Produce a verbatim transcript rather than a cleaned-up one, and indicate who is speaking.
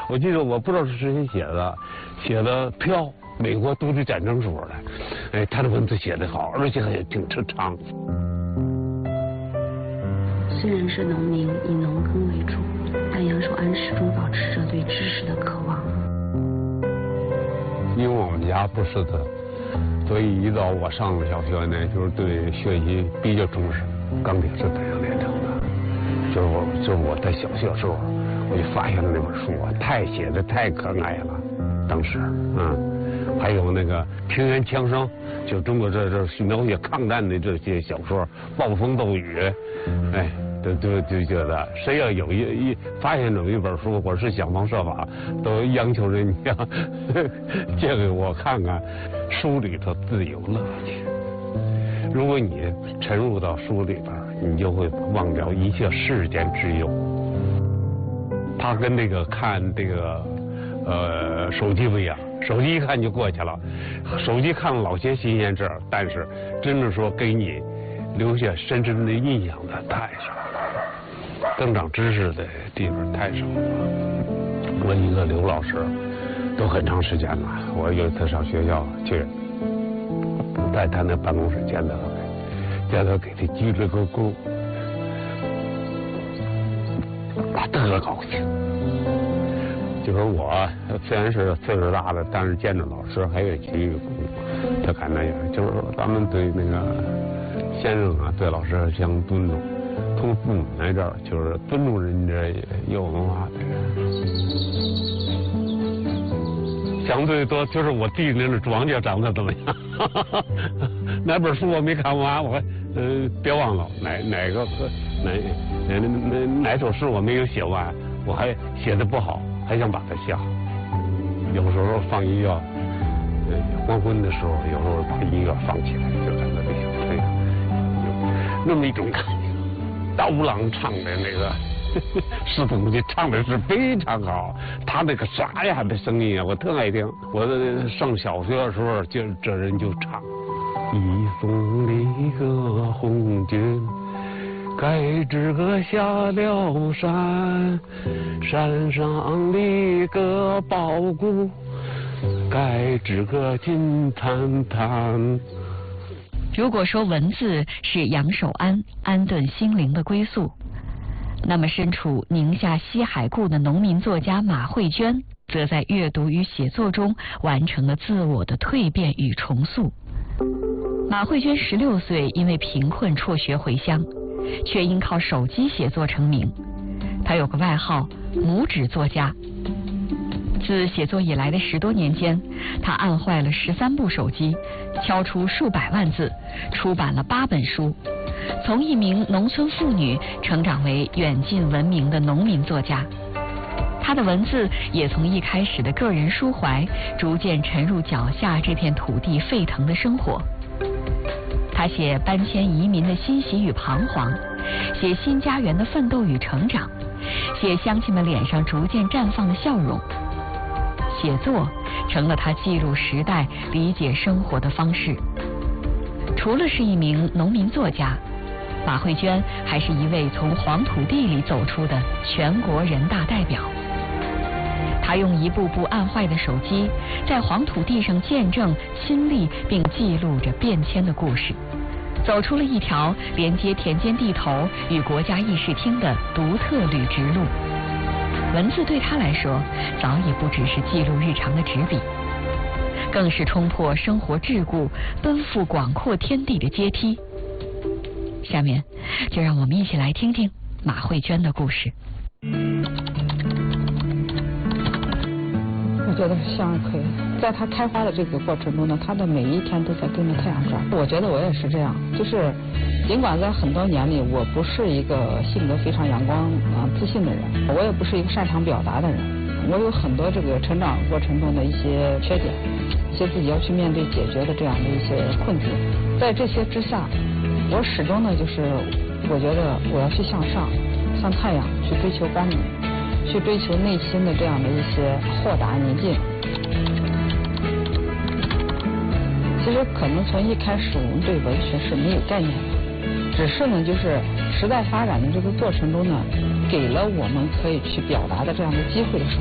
Speaker 1: 我记得我不知道是谁写的，写的飘美国独立战争时候的，哎，他的文字写得好，而且还挺长。
Speaker 2: 虽然是农民，以农耕为主，但杨守安始终保持着对知识的渴望。
Speaker 1: 因为我们家不识字，所以一到我上了小学呢，就是对学习比较重视。钢铁是怎样炼成的？就是我，就是我在小学时候，我就发现了那本书啊，太写的太可爱了。当时，嗯，还有那个《平原枪声》，就中国这这是描写抗战的这些小说，暴风骤雨，哎。就就就觉得，谁要有一一发现这么一本书，我是想方设法都央求人家借给我看看，书里头自有乐趣。如果你沉入到书里边，你就会忘掉一切世间之忧。它跟这个看这个呃手机不一样，手机一看就过去了，手机看了老些新鲜事儿，但是真正说给你留下深深的印象的太少了。增长知识的地方太少了。我一个刘老师都很长时间了，我有一次上学校去，在他那办公室见到他，见到给他鞠了个躬，他特高兴。就是我虽然是岁数大了，但是见着老师还得鞠个躬，他感觉就是说咱们对那个先生啊，对老师相尊重。从父母那这儿就是尊重人家有文化的人，相对多就是我弟那个庄稼长得怎么样？哪本书我没看完，我呃别忘了哪哪个哪哪哪哪首诗我没有写完，我还写的不好，还想把它写好。有时候放音乐，呃黄昏的时候，有时候把音乐放起来，就在那里吹，有那么一种感觉。刀郎唱的那个石头就唱的是非常好，他那个沙哑的声音啊，我特爱听。我上小学的时候，就这人就唱：一送离个红军，该知个下了山，山上立个宝骨，该知个金灿灿。
Speaker 3: 如果说文字是杨守安安顿心灵的归宿，那么身处宁夏西海固的农民作家马慧娟，则在阅读与写作中完成了自我的蜕变与重塑。马慧娟十六岁因为贫困辍学回乡，却因靠手机写作成名。她有个外号“拇指作家”。自写作以来的十多年间，他按坏了十三部手机，敲出数百万字，出版了八本书，从一名农村妇女成长为远近闻名的农民作家。他的文字也从一开始的个人抒怀，逐渐沉入脚下这片土地沸腾的生活。他写搬迁移民的欣喜与彷徨，写新家园的奋斗与成长，写乡亲们脸上逐渐绽放的笑容。写作成了他记录时代、理解生活的方式。除了是一名农民作家，马慧娟还是一位从黄土地里走出的全国人大代表。她用一部部按坏的手机，在黄土地上见证、亲历并记录着变迁的故事，走出了一条连接田间地头与国家议事厅的独特旅直路。文字对他来说，早已不只是记录日常的纸笔，更是冲破生活桎梏、奔赴广阔天地的阶梯。下面，就让我们一起来听听马慧娟的故事。
Speaker 4: 我觉得是向日葵，在它开花的这个过程中呢，它的每一天都在跟着太阳转。我觉得我也是这样，就是尽管在很多年里，我不是一个性格非常阳光啊、自信的人，我也不是一个擅长表达的人，我有很多这个成长过程中的一些缺点，一些自己要去面对解决的这样的一些困境。在这些之下，我始终呢，就是我觉得我要去向上，向太阳去追求光明，去追求内心的这样的一些豁达宁静。其实可能从一开始我们对文学是没有概念的，只是呢就是时代发展的这个过程中呢，给了我们可以去表达的这样的机会的时候。